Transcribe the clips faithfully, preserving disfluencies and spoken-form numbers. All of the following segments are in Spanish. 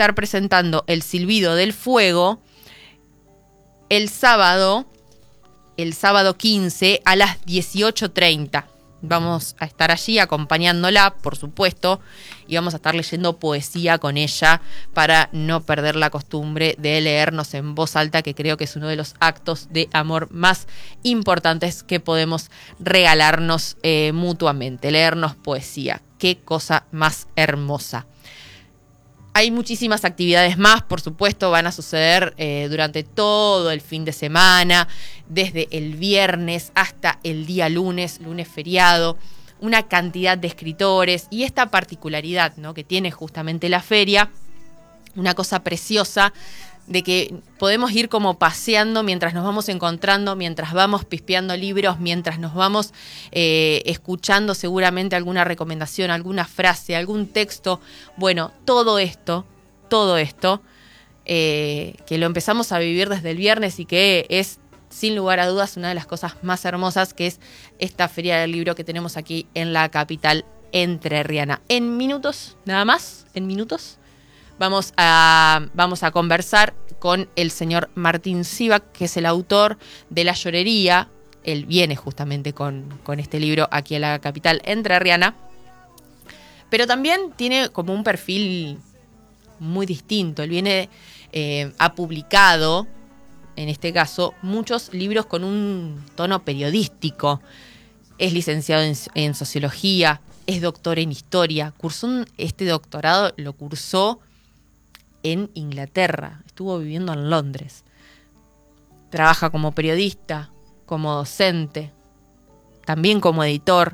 estar presentando El silbido del fuego el sábado, el sábado quince a las dieciocho treinta. Vamos a estar allí acompañándola, por supuesto, y vamos a estar leyendo poesía con ella para no perder la costumbre de leernos en voz alta, que creo que es uno de los actos de amor más importantes que podemos regalarnos eh, mutuamente, leernos poesía. Qué cosa más hermosa. Hay muchísimas actividades más, por supuesto, van a suceder eh, durante todo el fin de semana, desde el viernes hasta el día lunes, lunes feriado, una cantidad de escritores y esta particularidad, ¿no?, que tiene justamente la feria, una cosa preciosa de que podemos ir como paseando mientras nos vamos encontrando, mientras vamos pispeando libros, mientras nos vamos eh, escuchando seguramente alguna recomendación, alguna frase, algún texto. Bueno, todo esto, todo esto, eh, que lo empezamos a vivir desde el viernes y que es, sin lugar a dudas, una de las cosas más hermosas, que es esta feria del libro que tenemos aquí en la capital entrerriana. En minutos, nada más, en minutos, Vamos a, vamos a conversar con el señor Martín Sivak, que es el autor de La Llorería. Él viene justamente con, con este libro aquí a la capital entrerriana. Pero también tiene como un perfil muy distinto. Él viene, eh, ha publicado, en este caso, muchos libros con un tono periodístico. Es licenciado en, en Sociología, es doctor en Historia. Cursó un, este doctorado, lo cursó en Inglaterra, estuvo viviendo en Londres. Trabaja como periodista, como docente, también como editor.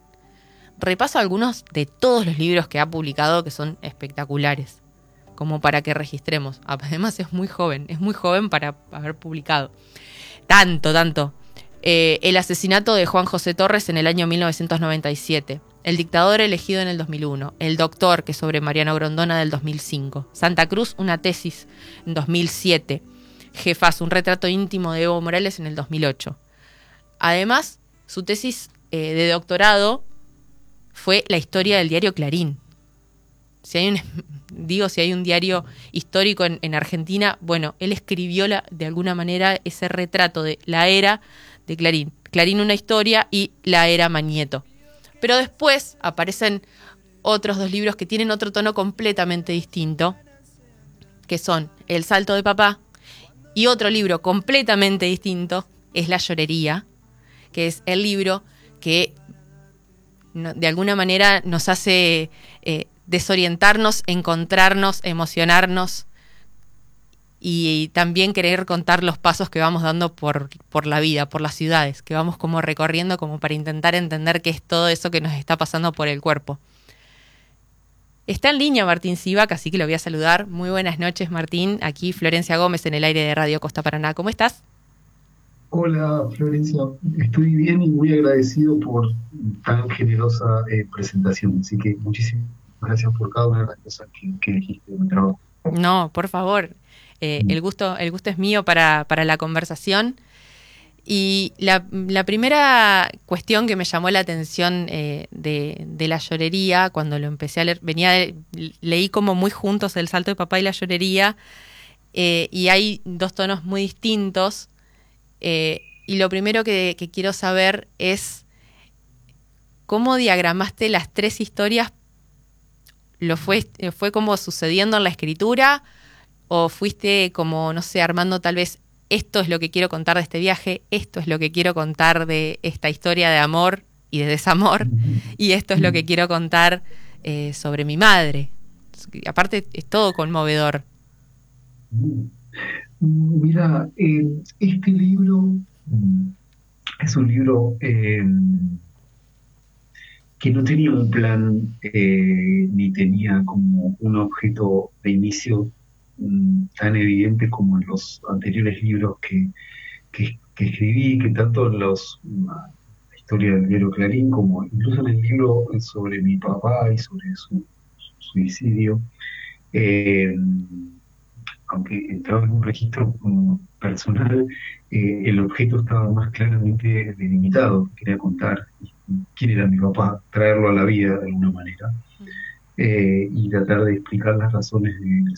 Repaso algunos de todos los libros que ha publicado, que son espectaculares, como para que registremos. Además es muy joven, es muy joven para haber publicado. Tanto, tanto. Eh, el asesinato de Juan José Torres en el año mil novecientos noventa y siete. El dictador elegido en el dos mil uno. El doctor, que es sobre Mariano Grondona, del dos mil cinco. Santa Cruz, una tesis, en dos mil siete. Jefaz, un retrato íntimo de Evo Morales, en el dos mil ocho. Además, su tesis eh, de doctorado fue la historia del diario Clarín. Si hay un, digo, si hay un diario histórico en, en Argentina, bueno, él escribió la, de alguna manera ese retrato de la era de Clarín. Clarín, una historia, y la era Magneto. Pero después aparecen otros dos libros que tienen otro tono completamente distinto, que son El salto de papá, y otro libro completamente distinto es La Llorería, que es el libro que no, de alguna manera nos hace eh, desorientarnos, encontrarnos, emocionarnos y también querer contar los pasos que vamos dando por, por la vida, por las ciudades, que vamos como recorriendo como para intentar entender qué es todo eso que nos está pasando por el cuerpo. Está en línea Martín Sivak, así que lo voy a saludar. Muy buenas noches, Martín. Aquí Florencia Gómez en el aire de Radio Costa Paraná. ¿Cómo estás? Hola Florencia, estoy bien y muy agradecido por tan generosa eh, presentación, así que muchísimas gracias por cada una de las cosas que, que dijiste de mi trabajo. No, por favor. Eh, el gusto, el gusto es mío para, para la conversación. Y la, la primera cuestión que me llamó la atención eh, de, de La Llorería, cuando lo empecé a leer, venía de, leí como muy juntos El salto de papá y La Llorería, eh, y hay dos tonos muy distintos. Eh, y lo primero que, que quiero saber es cómo diagramaste las tres historias. ¿Lo fue, fue como sucediendo en la escritura? ¿O fuiste como, no sé, armando tal vez esto es lo que quiero contar de este viaje, esto es lo que quiero contar de esta historia de amor y de desamor, y esto es lo que quiero contar eh, sobre mi madre? Aparte es todo conmovedor. Mira, eh, este libro mm, es un libro eh, que no tenía un plan eh, ni tenía como un objeto de inicio mm, tan evidente como en los anteriores libros que, que, que escribí, que tanto en los, la historia del diario Clarín como incluso en el libro sobre mi papá y sobre su, su suicidio, eh, aunque entraba en un registro mm, personal, eh, el objeto estaba más claramente delimitado. Quería contar quién era mi papá, traerlo a la vida de alguna manera, eh, y tratar de explicar las razones de, de